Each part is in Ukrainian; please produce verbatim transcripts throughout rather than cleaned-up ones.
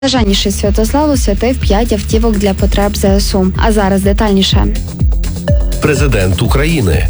Блаженніший Святослав освятив п'ять автівок для потреб ЗСУ. А зараз детальніше. Президент України.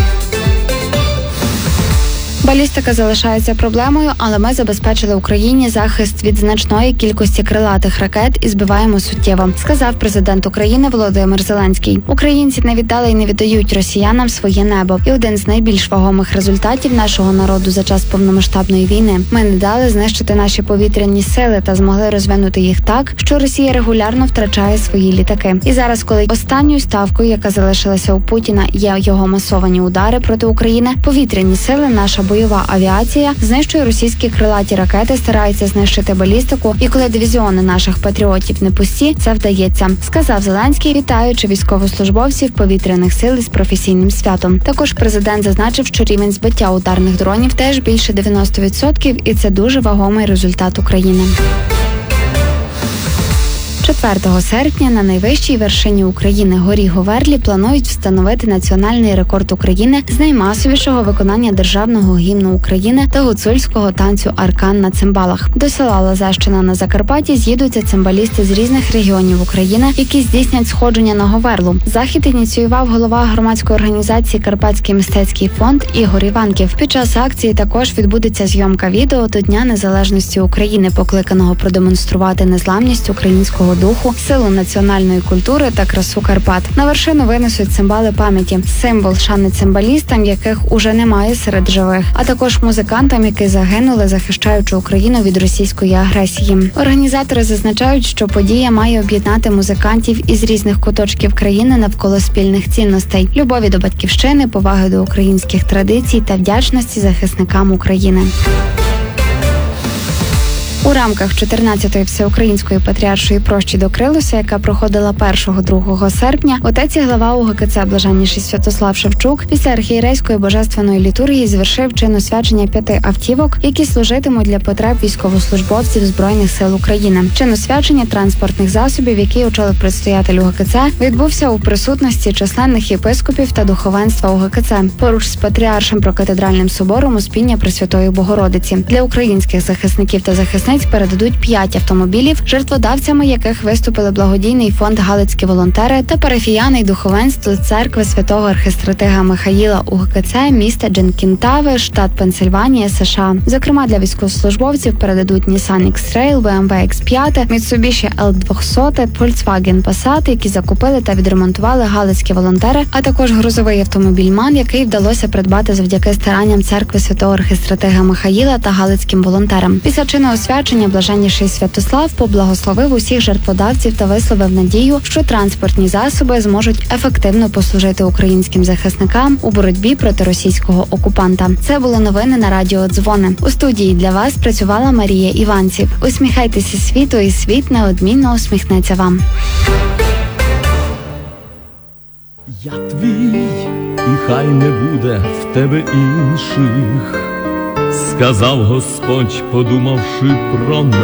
Балістика залишається проблемою, але ми забезпечили Україні захист від значної кількості крилатих ракет і збиваємо суттєво, сказав президент України Володимир Зеленський. Українці не віддали і не віддають росіянам своє небо. І один з найбільш вагомих результатів нашого народу за час повномасштабної війни – ми не дали знищити наші повітряні сили та змогли розвинути їх так, що Росія регулярно втрачає свої літаки. І зараз, коли останньою ставкою, яка залишилася у Путіна, є його масовані удари проти України, повітряні сили, наша бойова авіація знищує російські крилаті ракети, старається знищити балістику, і коли дивізіони наших патріотів не пусті, це вдається, сказав Зеленський, вітаючи військовослужбовців повітряних сил із професійним святом. Також президент зазначив, що рівень збиття ударних дронів теж більше дев'яносто відсотків, і це дуже вагомий результат України. четвертого серпня на найвищій вершині України горі Говерлі планують встановити національний рекорд України з наймасовішого виконання державного гімну України та гуцульського танцю «Аркан» на цимбалах. До села Лазещина на Закарпатті з'їдуться цимбалісти з різних регіонів України, які здійснять сходження на Говерлу. Захід ініціював голова громадської організації «Карпатський мистецький фонд» Ігор Іванків. Під час акції також відбудеться зйомка відео до Дня Незалежності України, покликаного продемонструвати незламність українського духу, силу національної культури та красу Карпат. На вершину винесуть цимбали пам'яті, символ шани цимбалістам, яких уже немає серед живих, а також музикантам, які загинули, захищаючи Україну від російської агресії. Організатори зазначають, що подія має об'єднати музикантів із різних куточків країни навколо спільних цінностей: любові до батьківщини, поваги до українських традицій та вдячності захисникам України. У рамках чотирнадцятої всеукраїнської патріаршої прощі до Крилуса, яка проходила першого-другого серпня, отець і глава УГКЦ Блаженніший Святослав Шевчук після архієрейської божественної літургії звершив чин освячення п'яти автівок, які служитимуть для потреб військовослужбовців Збройних сил України. Чин освячення транспортних засобів, який очолив предстоятель УГКЦ, відбувся у присутності численних єпископів та духовенства УГКЦ, поруч з патріаршим прокатедральним собором Успіння Пресвятої Богородиці. Для українських захисників та захисниць передадуть п'ять автомобілів, жертводавцями яких виступили благодійний фонд «Галицькі волонтери» та парафіяни й духовенство церкви святого архистратига Михаїла УГКЦ міста Дженкінтави, штат Пенсильванія, США. Зокрема, для військовослужбовців передадуть Nissan X-Trail, бе ем ве ікс п'ять, Mitsubishi ел двісті, Volkswagen Passat, які закупили та відремонтували галицькі волонтери, а також грузовий автомобіль «Ман», який вдалося придбати завдяки старанням церкви святого архистратига Михаїла та галицьким волонтерам. Після чину освячення Блаженніший Святослав поблагословив усіх жертводавців та висловив надію, що транспортні засоби зможуть ефективно послужити українським захисникам у боротьбі проти російського окупанта. Це були новини на радіо Дзвони. У студії для вас працювала Марія Іванців. Усміхайтеся світу, і світ неодмінно усміхнеться вам. Я твій, і хай не буде в тебе інших, сказав Господь, подумавши про нас.